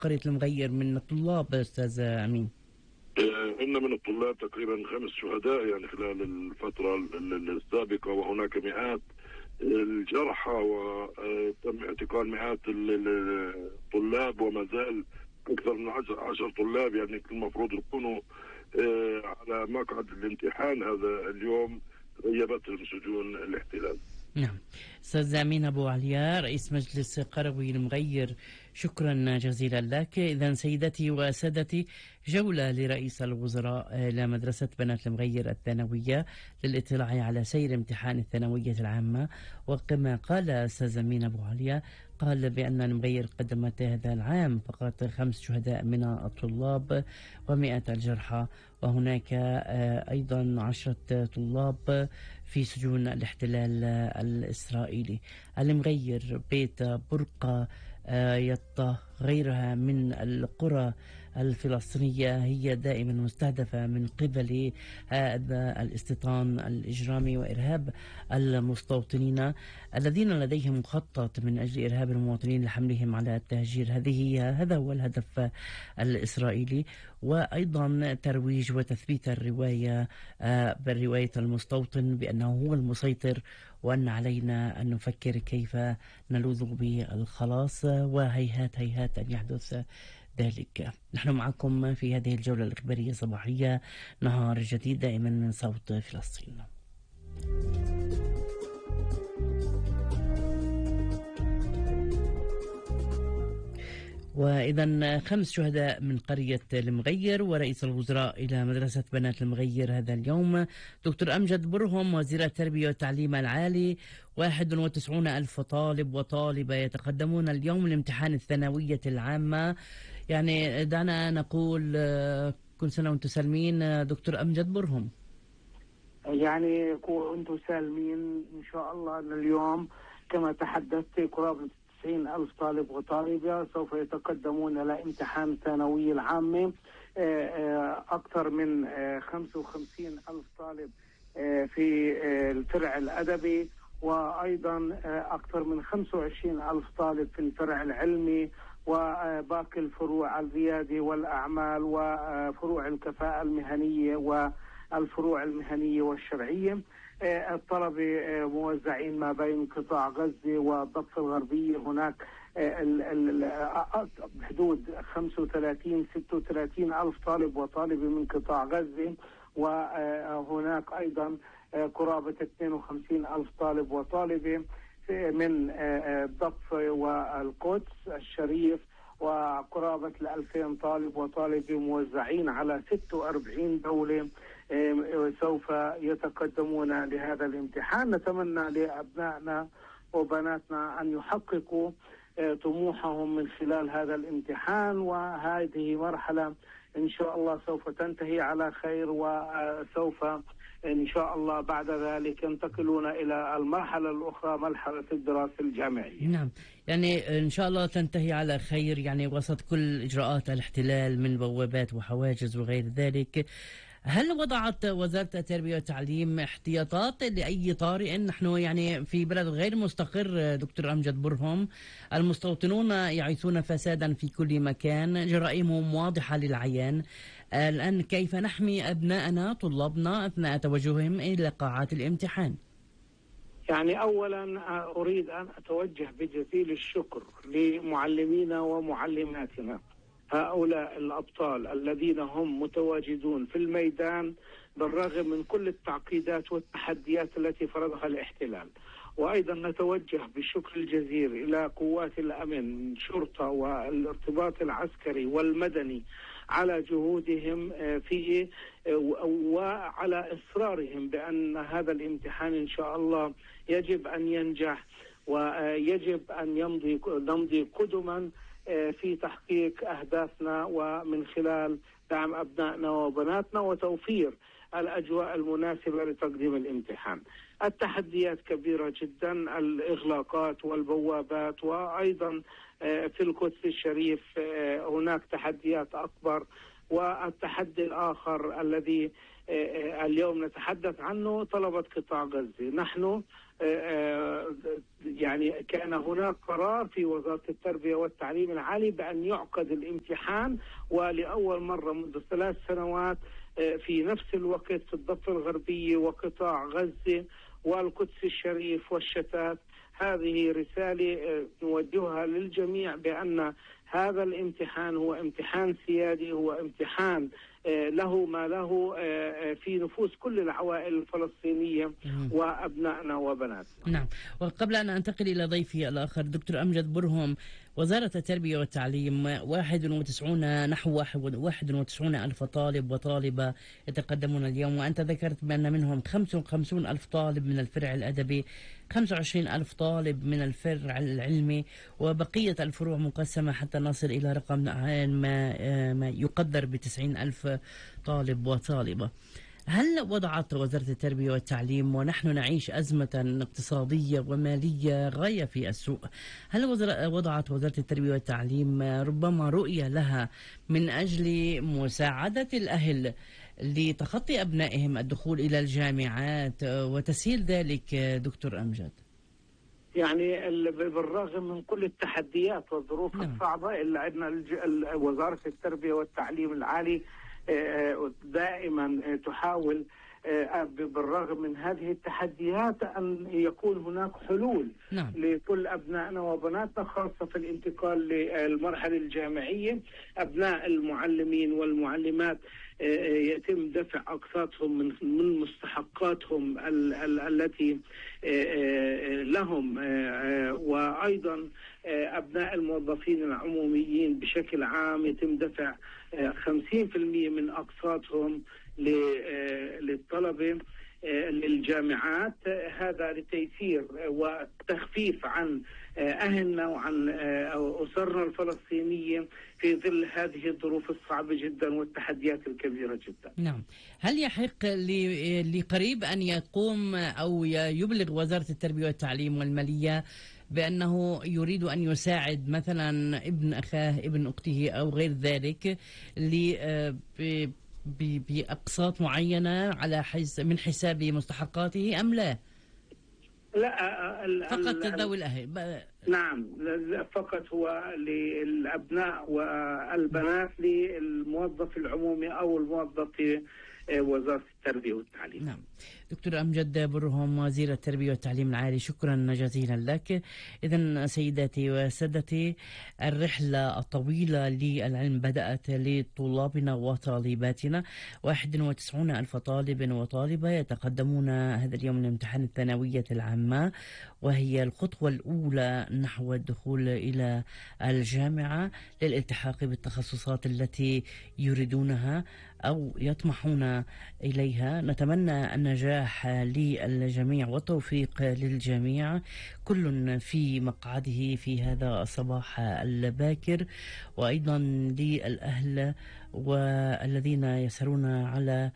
قرية المغير من الطلاب أستاذ أمين؟ إن من الطلاب تقريبا 5 شهداء يعني خلال الفترة السابقة، وهناك مئات الجرحى، وتم اعتقال مئات الطلاب، وما زال أكثر من 10 طلاب يعني المفروض يكونوا على مقعد الامتحان هذا اليوم، غيبتهم سجون الاحتلال. نعم. أستاذ أمين أبو عليا رئيس مجلس قروي المغير، شكرا جزيلا لك. إذن سيدتي وسادتي، جولة لرئيس الوزراء إلى مدرسة بنات المغير الثانوية للاطلاع على سير امتحان الثانوية العامة. وكما قال أستاذ أمين أبو عليا، قال بأن المغير قدمت هذا العام فقط 5 شهداء من الطلاب و100 الجرحى، وهناك أيضا 10 طلاب في سجون الاحتلال الإسرائيلي. المغير، بيت برقة، يطا، غيرها من القرى الفلسطينية هي دائما مستهدفة من قبل هذا الاستيطان الإجرامي وإرهاب المستوطنين الذين لديهم مخطط من أجل إرهاب المواطنين لحملهم على التهجير. هذا هو الهدف الإسرائيلي، وأيضا ترويج وتثبيت الرواية برواية المستوطن بأنه هو المسيطر، وأن علينا أن نفكر كيف نلوذ بالخلاص، وهيهات هيهات أن يحدث ذلك. نحن معكم في هذه الجولة الإخبارية صباحية نهار جديد دائما من صوت فلسطين. وإذا 5 شهداء من قرية المغير، ورئيس الوزراء إلى مدرسة بنات المغير هذا اليوم. دكتور أمجد برهم وزير التربية والتعليم العالي، 91 ألف طالب وطالبة يتقدمون اليوم لامتحان الثانوية العامة. يعني دعنا نقول كل سنة وانتم سالمين دكتور أمجد برهم. يعني وانتم سالمين إن شاء الله. اليوم كما تحدثت قرابة 90 ألف طالب وطالبة سوف يتقدمون لامتحان الثانوية العامة. أكثر من 55 ألف طالب في الفرع الأدبي، وأيضا أكثر من 25 ألف طالب في الفرع العلمي، وباقي الفروع الريادي والأعمال وفروع الكفاءة المهنية والفروع المهنية والشرعية. الطلبة موزعين ما بين قطاع غزة والضفة الغربية. هناك بحدود 35-36 ألف طالب وطالبة من قطاع غزة، وهناك أيضا قرابة 52 ألف طالب وطالبة من الضفة والقدس الشريف، وقرابة 2000 طالب وطالبة موزعين على 46 دولة سوف يتقدمون لهذا الامتحان. نتمنى لأبنائنا وبناتنا أن يحققوا طموحهم من خلال هذا الامتحان، وهذه مرحلة إن شاء الله سوف تنتهي على خير، وسوف إن شاء الله بعد ذلك ينتقلون إلى المرحلة الأخرى، مرحلة الدراسة الجامعية. نعم، يعني إن شاء الله تنتهي على خير، يعني وسط كل إجراءات الاحتلال من بوابات وحواجز وغير ذلك. هل وضعت وزارة التربية والتعليم احتياطات لأي طارئ؟ نحن يعني في بلد غير مستقر دكتور أمجد برهم، المستوطنون يعيثون فسادا في كل مكان، جرائمهم واضحة للعيان. الآن كيف نحمي أبنائنا طلابنا أثناء توجههم إلى قاعات الامتحان؟ يعني أولا أريد أن أتوجه بجزيل الشكر لمعلمينا ومعلماتنا، هؤلاء الأبطال الذين هم متواجدون في الميدان بالرغم من كل التعقيدات والتحديات التي فرضها الاحتلال. وأيضا نتوجه بالشكر الجزيل إلى قوات الأمن، الشرطة والارتباط العسكري والمدني على جهودهم فيه وعلى إصرارهم بأن هذا الامتحان إن شاء الله يجب أن ينجح، ويجب أن نمضي قدما في تحقيق أهدافنا، ومن خلال دعم أبنائنا وبناتنا وتوفير الأجواء المناسبة لتقديم الامتحان. التحديات كبيرة جدا، الإغلاقات والبوابات، وأيضا في القدس الشريف هناك تحديات أكبر. والتحدي الآخر الذي اليوم نتحدث عنه طلبة قطاع غزة. نحن يعني كان هناك قرار في وزارة التربية والتعليم العالي بأن يعقد الامتحان، ولأول مرة منذ 3 سنوات في نفس الوقت في الضفة الغربية وقطاع غزة والقدس الشريف والشتات. هذه رسالة نوجهها للجميع بأن هذا الامتحان هو امتحان سيادي، هو امتحان له ما له في نفوس كل العوائل الفلسطينية وأبنائنا وبناتنا. نعم. وقبل أن أنتقل إلى ضيفي الآخر دكتور أمجد برهم، وزارة التربية والتعليم نحو 91 ألف طالب وطالبة يتقدمون اليوم، وأنت ذكرت بأن منهم 55 ألف طالب من الفرع الأدبي، 25 ألف طالب من الفرع العلمي، وبقية الفروع مقسمة حتى نصل إلى رقم ما يقدر ب90 ألف طالب وطالبة. هل وضعت وزارة التربية والتعليم، ونحن نعيش أزمة اقتصادية ومالية غاية في السوء، هل وضعت وزارة التربية والتعليم ربما رؤية لها من أجل مساعدة الأهل لتخطي أبنائهم الدخول إلى الجامعات وتسهيل ذلك دكتور أمجد؟ يعني بالرغم من كل التحديات والظروف الصعبة إلا أن وزارة التربية والتعليم العالي دائما تحاول بالرغم من هذه التحديات أن يكون هناك حلول لكل أبنائنا وبناتنا، خاصة في الانتقال للمرحلة الجامعية. أبناء المعلمين والمعلمات يتم دفع أقساطهم من مستحقاتهم التي لهم، وأيضا أبناء الموظفين العموميين بشكل عام يتم دفع 50% من أقساطهم للطلبة للجامعات، هذا لتيسير وتخفيف عن أهلنا وعن أسرنا الفلسطينية في ظل هذه الظروف الصعبة جدا والتحديات الكبيرة جدا. نعم. هل يحق لقريب أن يقوم أو يبلغ وزارة التربية والتعليم والمالية بأنه يريد أن يساعد مثلا ابن أخاه، ابن أخته أو غير ذلك بأقساط معينة على من حساب مستحقاته أم لا؟ لا، فقط ذوي الأهل. نعم، فقط هو للأبناء والبنات للموظف العمومي أو الموظف في وزارة التربية والتعليم. نعم. دكتور أمجد برهم وزير التربية والتعليم العالي، شكرا جزيلا لك. إذن سيداتي وسادتي، الرحلة الطويلة للعلم بدأت لطلابنا وطالباتنا. 91 ألف طالب وطالبة يتقدمون هذا اليوم لامتحان الثانوية العامة، وهي الخطوة الأولى نحو الدخول إلى الجامعة للالتحاق بالتخصصات التي يريدونها أو يطمحون إليها. نتمنى النجاح للجميع والتوفيق للجميع، كل في مقعده في هذا الصباح الباكر، وأيضا للأهل والذين يسرون على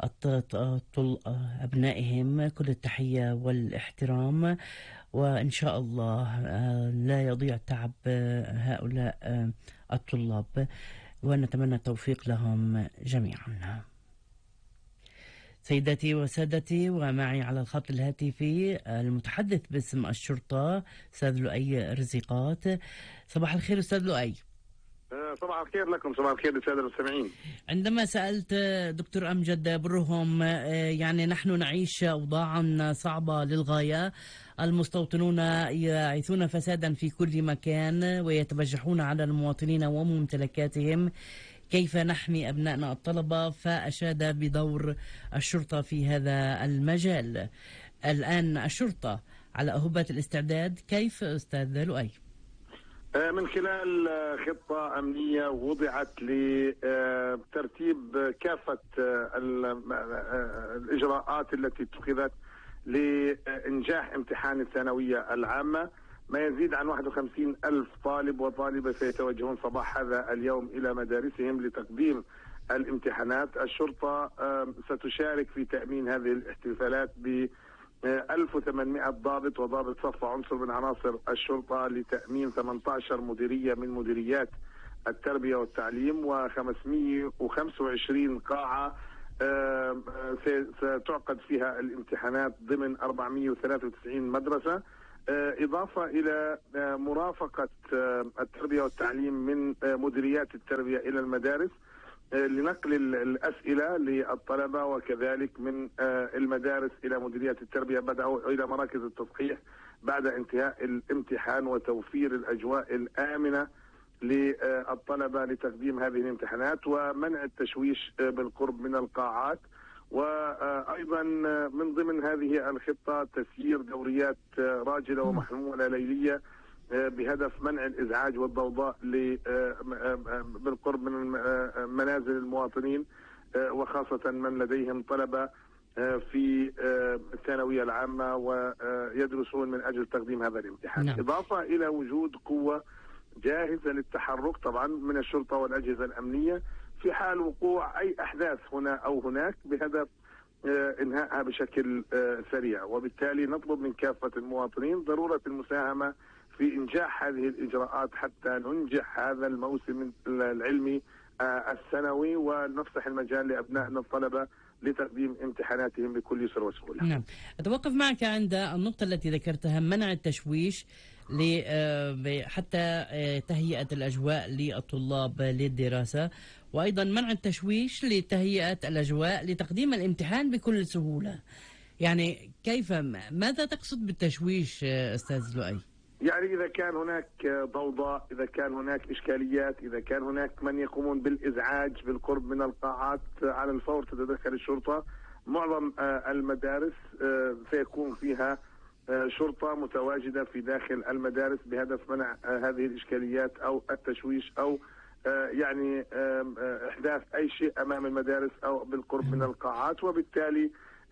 أبنائهم كل التحية والاحترام، وإن شاء الله لا يضيع تعب هؤلاء الطلاب، ونتمنى التوفيق لهم جميعا. سيداتي وسادتي، ومعي على الخط الهاتفي المتحدث باسم الشرطة أستاذ لؤي رزيقات. صباح الخير أستاذ لؤي. صباح الخير لكم، صباح الخير للسادة المستمعين. عندما سألت دكتور أمجد برهم، يعني نحن نعيش أوضاعا صعبة للغاية، المستوطنون يعيثون فسادا في كل مكان ويتبجحون على المواطنين وممتلكاتهم، كيف نحمي أبنائنا الطلبة؟ فأشاد بدور الشرطة في هذا المجال. الآن الشرطة على أهبة الاستعداد، كيف أستاذ لؤي؟ من خلال خطة أمنية وضعت لترتيب كافة الإجراءات التي اتخذت لإنجاح امتحان الثانوية العامة. ما يزيد عن 51 ألف طالب وطالبة سيتوجهون صباح هذا اليوم إلى مدارسهم لتقديم الامتحانات. الشرطة ستشارك في تأمين هذه الاحتفالات ب 1800 ضابط وضابط صف عنصر من عناصر الشرطة لتأمين 18 مديرية من مديريات التربية والتعليم و525 قاعة ستعقد فيها الامتحانات ضمن 493 مدرسة، إضافة إلى مرافقة التربية والتعليم من مديريات التربية إلى المدارس لنقل الأسئلة للطلبة، وكذلك من المدارس إلى مديريات التربية أو إلى مراكز التصحيح بعد انتهاء الامتحان، وتوفير الأجواء الآمنة للطلبة لتقديم هذه الامتحانات، ومنع التشويش بالقرب من القاعات. وأيضا من ضمن هذه الخطة تسيير دوريات راجلة ومحمولة ليلية بهدف منع الإزعاج والضوضاء بالقرب من منازل المواطنين، وخاصة من لديهم طلبة في الثانوية العامة ويدرسون من أجل تقديم هذا الامتحان. نعم. إضافة إلى وجود قوة جاهزة للتحرك طبعا من الشرطة والأجهزة الأمنية في حال وقوع أي أحداث هنا أو هناك بهدف إنهائها بشكل سريع. وبالتالي نطلب من كافة المواطنين ضرورة المساهمة في إنجاح هذه الإجراءات حتى ننجح هذا الموسم العلمي السنوي، ونفسح المجال لأبنائنا الطلبة لتقديم امتحاناتهم بكل يسر وسهولة. نعم، أتوقف معك عند النقطة التي ذكرتها، منع التشويش حتى تهيئة الأجواء للطلاب للدراسة، وأيضا منع التشويش لتهيئة الأجواء لتقديم الامتحان بكل سهولة. يعني ماذا تقصد بالتشويش أستاذ لؤي؟ يعني إذا كان هناك ضوضاء، إذا كان هناك إشكاليات، إذا كان هناك من يقومون بالإزعاج بالقرب من القاعات، على الفور تتدخل الشرطة. معظم المدارس سيكون فيها شرطة متواجدة في داخل المدارس بهدف منع هذه الإشكاليات أو التشويش أو يعني إحداث أي شيء أمام المدارس أو بالقرب من القاعات، وبالتالي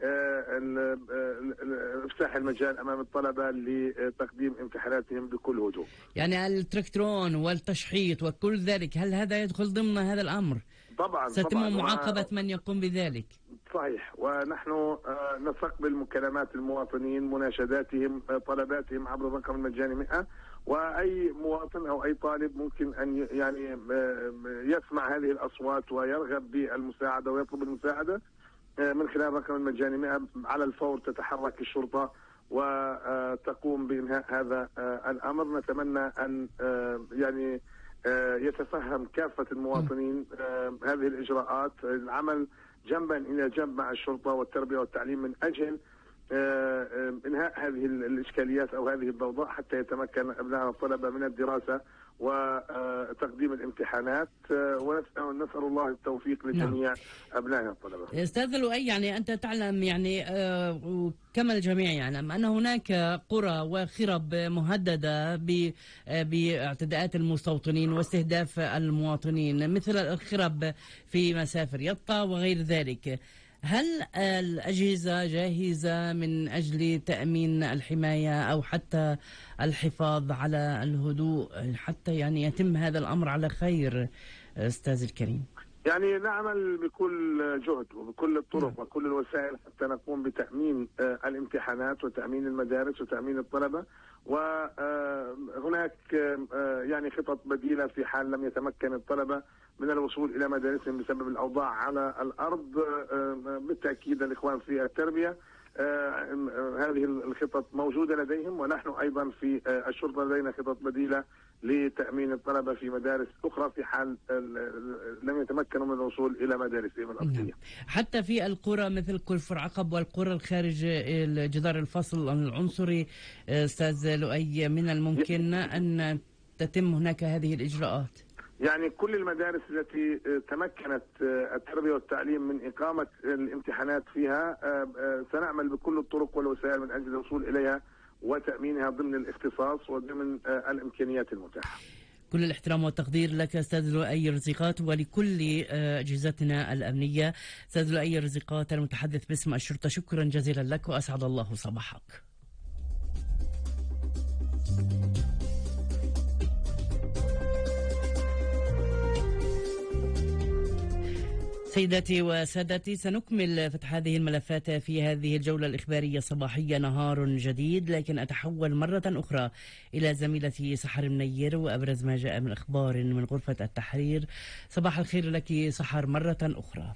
افتح المجال امام الطلبه لتقديم امتحاناتهم بكل هدوء. يعني التركترون والتشحيط وكل ذلك، هل هذا يدخل ضمن هذا الامر؟ طبعا ستتم معاقبه من يقوم بذلك. صحيح، ونحن نستقبل مكالمات المواطنين، مناشداتهم، طلباتهم عبر الرقم المجاني 100، واي مواطن او اي طالب ممكن ان يعني يسمع هذه الاصوات ويرغب بالمساعده ويطلب المساعده من خلال الرقم المجاني 100 على الفور تتحرك الشرطة وتقوم بإنهاء هذا الأمر. نتمنى أن يعني يتفهم كافة المواطنين هذه الإجراءات، العمل جنبا إلى جنب مع الشرطة والتربية والتعليم من أجل إنهاء هذه الإشكاليات أو هذه الضوضاء حتى يتمكن أبناء الطلبة من الدراسة وتقديم الامتحانات، ونسأل الله التوفيق لجميع أبنائنا الطلبة. أستاذ لؤي، يعني أنت تعلم يعني كما الجميع يعلم أن هناك قرى وخرب مهددة باعتداءات المستوطنين واستهداف المواطنين، مثل الخرب في مسافر يطا وغير ذلك. هل الأجهزة جاهزة من أجل تأمين الحماية أو حتى الحفاظ على الهدوء حتى يعني يتم هذا الأمر على خير أستاذ الكريم؟ يعني نعمل بكل جهد وبكل الطرق وكل الوسائل حتى نقوم بتأمين الامتحانات وتأمين المدارس وتأمين الطلبة، وهناك يعني خطط بديلة في حال لم يتمكن الطلبة من الوصول إلى مدارسهم بسبب الأوضاع على الأرض. بالتأكيد الإخوان في التربية هذه الخطط موجودة لديهم، ونحن أيضا في الشرطة لدينا خطط بديلة لتأمين الطلبة في مدارس أخرى في حال لم يتمكنوا من الوصول إلى مدارسهم الأصلية. حتى في القرى مثل كفر عقب والقرى الخارج جدار الفصل العنصري أستاذ لؤي، من الممكن أن تتم هناك هذه الإجراءات؟ يعني كل المدارس التي تمكنت التربية والتعليم من إقامة الامتحانات فيها سنعمل بكل الطرق والوسائل من أجل الوصول إليها وتأمينها ضمن الاختصاص وضمن الإمكانيات المتاحة. كل الاحترام والتقدير لك أستاذ لؤي رزيقات ولكل أجهزتنا الأمنية. أستاذ لؤي رزيقات المتحدث باسم الشرطة، شكرا جزيلا لك وأسعد الله صباحك. سيداتي وسادتي، سنكمل فتح هذه الملفات في هذه الجولة الإخبارية الصباحية. نهار جديد، لكن أتحول مرة أخرى إلى زميلتي سحر منير وأبرز ما جاء من أخبار من غرفة التحرير. صباح الخير لك سحر مرة أخرى.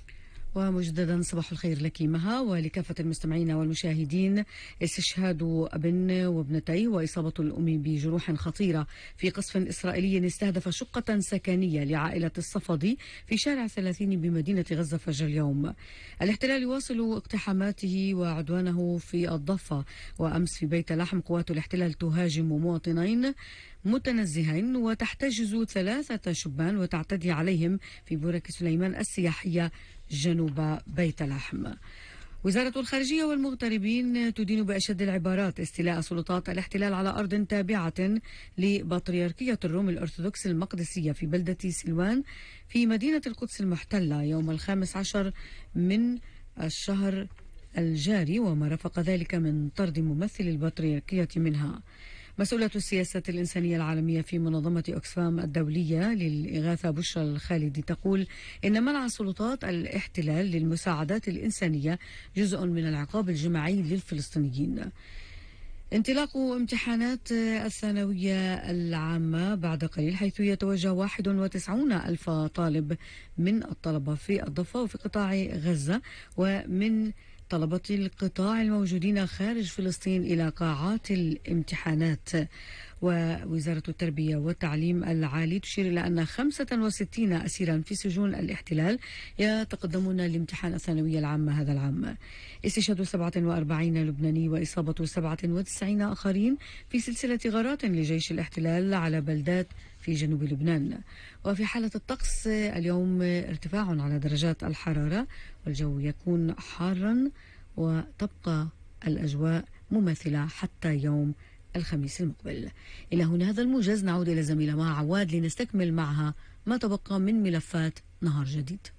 ومجددا صباح الخير لك مها ولكافة المستمعين والمشاهدين. استشهاد أب وابنتيه وإصابة الأم بجروح خطيرة في قصف إسرائيلي استهدف شقة سكنية لعائلة الصفدي في شارع 30 بمدينة غزة فجر اليوم. الاحتلال يواصل اقتحاماته وعدوانه في الضفة، وأمس في بيت لحم قوات الاحتلال تهاجم مواطنين متنزهين وتحتجز 3 شبان وتعتدي عليهم في برك سليمان السياحية جنوب بيت لحم. وزارة الخارجية والمغتربين تدين بأشد العبارات استيلاء سلطات الاحتلال على أرض تابعة لبطريركية الروم الأرثوذكس المقدسية في بلدة سلوان في مدينة القدس المحتلة يوم 15 من الشهر الجاري، وما رافق ذلك من طرد ممثل البطريركية منها. مسؤولة السياسة الإنسانية العالمية في منظمة أكسفام الدولية للإغاثة بشرى الخالدي تقول إن منع سلطات الاحتلال للمساعدات الإنسانية جزء من العقاب الجماعي للفلسطينيين. انطلاق امتحانات الثانوية العامة بعد قليل، حيث يتوجه 91 ألف طالب من الطلبة في الضفة وفي قطاع غزة ومن طلبة القطاع الموجودين خارج فلسطين إلى قاعات الامتحانات. ووزارة التربية والتعليم العالي تشير إلى أن 65 أسيرا في سجون الاحتلال يتقدمون لامتحان الثانوية العامة هذا العام. استشهاد 47 لبناني وإصابة 97 آخرين في سلسلة غارات لجيش الاحتلال على بلدات في جنوب لبنان. وفي حالة الطقس اليوم ارتفاع على درجات الحرارة والجو يكون حارا وتبقى الأجواء مماثلة حتى يوم الخميس المقبل. إلى هنا هذا الموجز، نعود إلى زميلة مها عواد لنستكمل معها ما تبقى من ملفات نهار جديد.